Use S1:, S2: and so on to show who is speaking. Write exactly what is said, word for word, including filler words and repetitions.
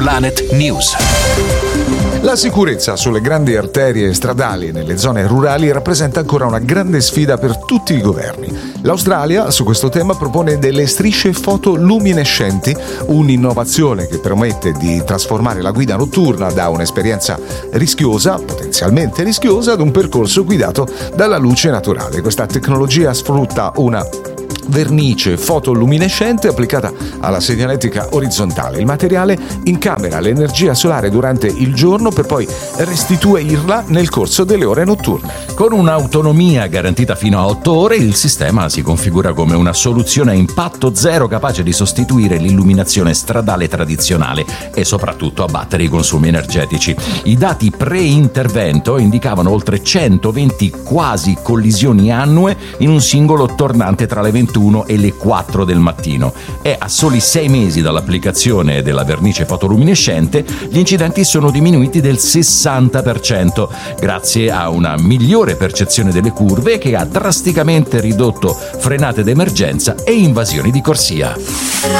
S1: Planet News.
S2: La sicurezza sulle grandi arterie stradali e nelle zone rurali rappresenta ancora una grande sfida per tutti i governi. L'Australia su questo tema propone delle strisce fotoluminescenti, un'innovazione che permette di trasformare la guida notturna da un'esperienza rischiosa, potenzialmente rischiosa, ad un percorso guidato dalla luce naturale. Questa tecnologia sfrutta una vernice fotoluminescente applicata alla segnaletica orizzontale. Il materiale incamera l'energia solare durante il giorno per poi restituirla nel corso delle ore notturne.
S3: Con un'autonomia garantita fino a otto ore, il sistema si configura come una soluzione a impatto zero capace di sostituire l'illuminazione stradale tradizionale e soprattutto abbattere i consumi energetici. I dati pre-intervento indicavano oltre centoventi quasi collisioni annue in un singolo tornante tra le ventuno e le quattro del mattino, e a soli sei mesi dall'applicazione della vernice fotoluminescente gli incidenti sono diminuiti del sessanta per cento grazie a una migliore percezione delle curve che ha drasticamente ridotto frenate d'emergenza e invasioni di corsia.